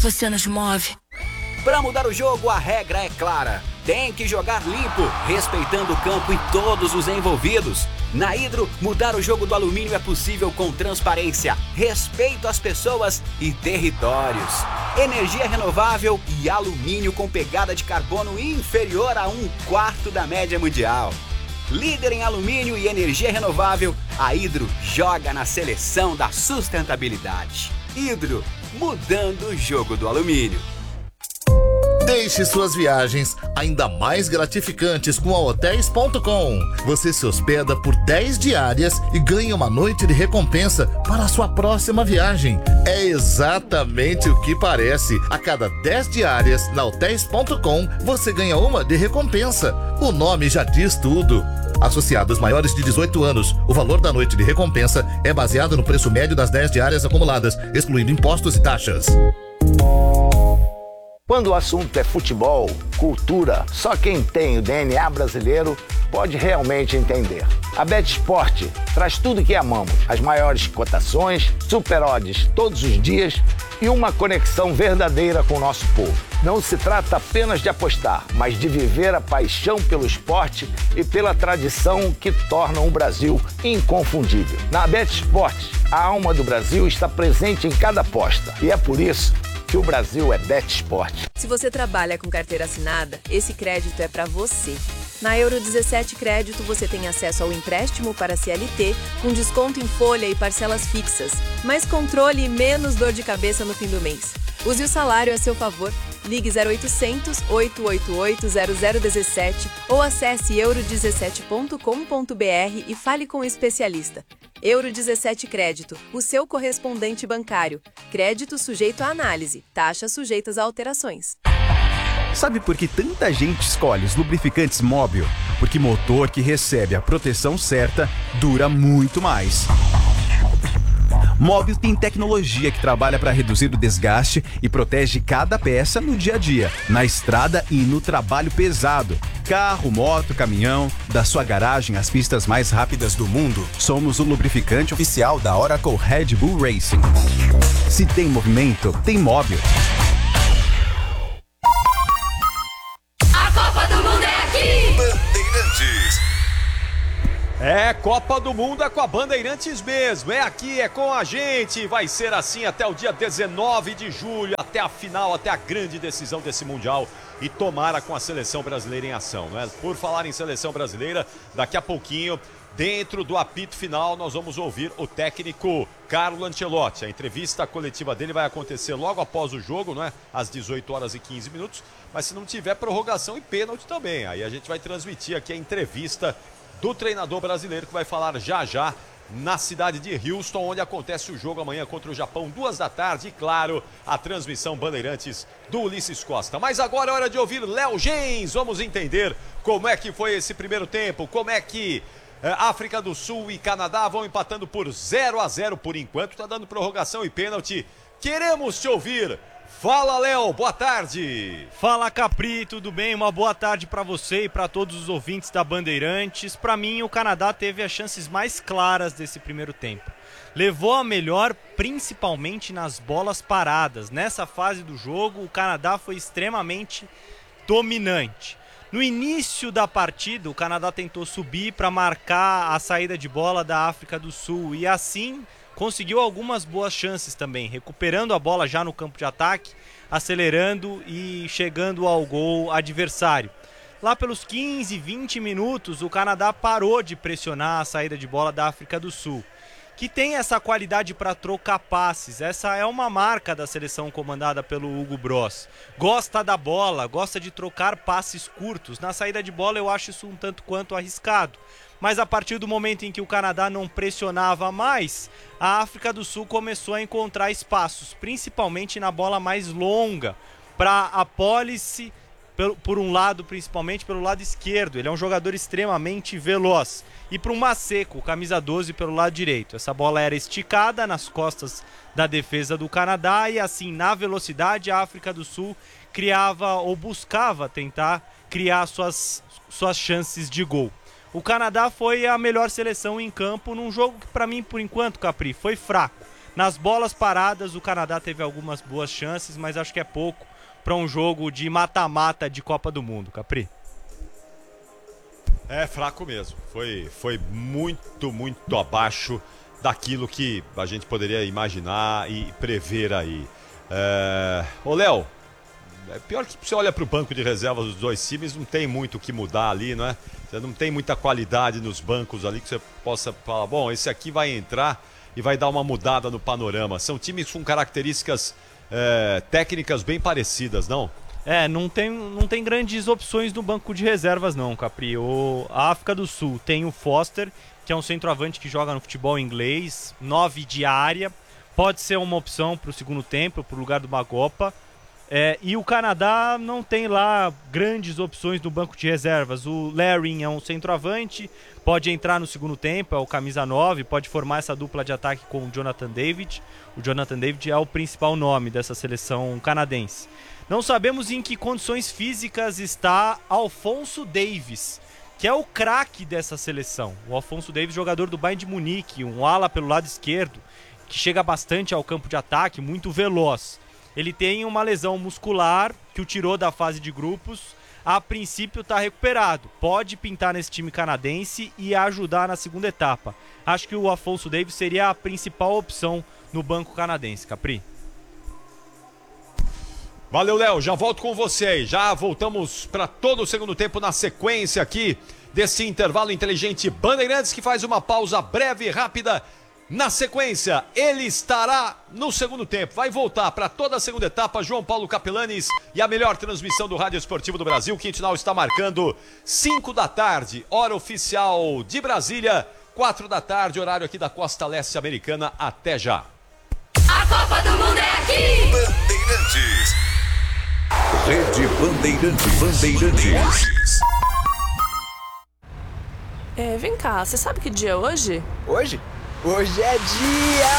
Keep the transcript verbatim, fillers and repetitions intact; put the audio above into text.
você nos move. Para mudar o jogo, a regra é clara. Tem que jogar limpo, respeitando o campo e todos os envolvidos. Na Hidro, mudar o jogo do alumínio é possível com transparência, respeito às pessoas e territórios. Energia renovável e alumínio com pegada de carbono inferior a um quarto da média mundial. Líder em alumínio e energia renovável, a Hidro joga na seleção da sustentabilidade. Hidro, mudando o jogo do alumínio. Deixe suas viagens ainda mais gratificantes com a hotéis ponto com. Você se hospeda por dez diárias e ganha uma noite de recompensa para a sua próxima viagem. É exatamente o que parece. A cada dez diárias na hotéis ponto com, você ganha uma de recompensa. O nome já diz tudo. Associados maiores de dezoito anos, o valor da noite de recompensa é baseado no preço médio das dez diárias acumuladas, excluindo impostos e taxas. Quando o assunto é futebol, cultura, só quem tem o D N A brasileiro pode realmente entender. A BetSport traz tudo que amamos, as maiores cotações, super odds todos os dias e uma conexão verdadeira com o nosso povo. Não se trata apenas de apostar, mas de viver a paixão pelo esporte e pela tradição que tornam o Brasil inconfundível. Na BetSport, a alma do Brasil está presente em cada aposta e é por isso que o Brasil é BetSport. Se você trabalha com carteira assinada, esse crédito é para você. Na Euro dezessete Crédito, você tem acesso ao empréstimo para C L T, com desconto em folha e parcelas fixas, mais controle e menos dor de cabeça no fim do mês. Use o salário a seu favor. Ligue zero oitocentos, oito oito oito, zero zero um sete ou acesse euro dezessete ponto com ponto br e fale com o especialista. Euro dezessete Crédito, o seu correspondente bancário. Crédito sujeito à análise, taxas sujeitas a alterações. Sabe por que tanta gente escolhe os lubrificantes Móbil? Porque motor que recebe a proteção certa dura muito mais. Móbil tem tecnologia que trabalha para reduzir o desgaste e protege cada peça no dia a dia, na estrada e no trabalho pesado. Carro, moto, caminhão, da sua garagem às pistas mais rápidas do mundo, somos o lubrificante oficial da Oracle Red Bull Racing. Se tem movimento, tem Móbil. A Copa do Mundo é aqui! Bandeirantes. É, Copa do Mundo é com a Bandeirantes mesmo, é aqui, é com a gente, vai ser assim até o dia dezenove de julho, até a final, até a grande decisão desse Mundial e tomara com a seleção brasileira em ação, né? Por falar em seleção brasileira, daqui a pouquinho, dentro do apito final, nós vamos ouvir o técnico Carlo Ancelotti. A entrevista coletiva dele vai acontecer logo após o jogo, né? Às dezoito horas e quinze minutos, mas se não tiver prorrogação e pênalti também, aí a gente vai transmitir aqui a entrevista do treinador brasileiro que vai falar já já na cidade de Houston, onde acontece o jogo amanhã contra o Japão, duas da tarde, e claro, a transmissão Bandeirantes do Ulisses Costa. Mas agora é hora de ouvir Léo Gens, vamos entender como é que foi esse primeiro tempo, como é que é, África do Sul e Canadá vão empatando por zero a zero por enquanto, tá dando prorrogação e pênalti. Queremos te ouvir. Fala, Léo, boa tarde. Fala, Capri, tudo bem? Uma boa tarde para você e para todos os ouvintes da Bandeirantes. Para mim, o Canadá teve as chances mais claras desse primeiro tempo. Levou a melhor, principalmente nas bolas paradas. Nessa fase do jogo, o Canadá foi extremamente dominante. No início da partida, o Canadá tentou subir para marcar a saída de bola da África do Sul e assim conseguiu algumas boas chances também, recuperando a bola já no campo de ataque, acelerando e chegando ao gol adversário. Lá pelos quinze, vinte minutos, o Canadá parou de pressionar a saída de bola da África do Sul, que tem essa qualidade para trocar passes. Essa é uma marca da seleção comandada pelo Hugo Bross. Gosta da bola, gosta de trocar passes curtos. Na saída de bola eu acho isso um tanto quanto arriscado. Mas a partir do momento em que o Canadá não pressionava mais, a África do Sul começou a encontrar espaços, principalmente na bola mais longa, para a Policy, por um lado, principalmente pelo lado esquerdo. Ele é um jogador extremamente veloz. E para o Maseco, camisa doze, pelo lado direito. Essa bola era esticada nas costas da defesa do Canadá e assim, na velocidade, a África do Sul criava ou buscava tentar criar suas, suas chances de gol. O Canadá foi a melhor seleção em campo num jogo que, para mim, por enquanto, Capri, foi fraco. Nas bolas paradas, o Canadá teve algumas boas chances, mas acho que é pouco para um jogo de mata-mata de Copa do Mundo, Capri. É fraco mesmo. Foi, foi muito, muito abaixo daquilo que a gente poderia imaginar e prever aí. É... Ô, Léo, é pior que você olha para o banco de reservas dos dois times, não tem muito o que mudar ali, não é? Você não tem muita qualidade nos bancos ali que você possa falar, bom, esse aqui vai entrar e vai dar uma mudada no panorama. São times com características é, técnicas bem parecidas, não? É, não tem, não tem grandes opções no banco de reservas não, Capri. O, a África do Sul tem o Foster, que é um centroavante que joga no futebol inglês, nove de área, pode ser uma opção para o segundo tempo, para o lugar do Magopa. É, e o Canadá não tem lá grandes opções no banco de reservas. O Larin é um centroavante, pode entrar no segundo tempo, é o camisa nove, pode formar essa dupla de ataque com o Jonathan David. O Jonathan David é o principal nome dessa seleção canadense. Não sabemos em que condições físicas está Alphonso Davies, que é o craque dessa seleção. O Alphonso Davies, jogador do Bayern de Munique, um ala pelo lado esquerdo, que chega bastante ao campo de ataque, muito veloz. Ele tem uma lesão muscular que o tirou da fase de grupos. A princípio está recuperado. Pode pintar nesse time canadense e ajudar na segunda etapa. Acho que o Alphonso Davies seria a principal opção no banco canadense, Capri. Valeu, Léo. Já volto com você aí. Já voltamos para todo o segundo tempo na sequência aqui desse intervalo inteligente Bandeirantes, que faz uma pausa breve e rápida. Na sequência, ele estará no segundo tempo. Vai voltar para toda a segunda etapa, João Paulo Capelanes e a melhor transmissão do Rádio Esportivo do Brasil. O Quintal está marcando cinco da tarde, hora oficial de Brasília, quatro da tarde, horário aqui da Costa Leste Americana. Até já. A Copa do Mundo é aqui! Bandeirantes. Rede Bandeirantes. Bandeirantes. É, vem cá, você sabe que dia é hoje? Hoje? Hoje é dia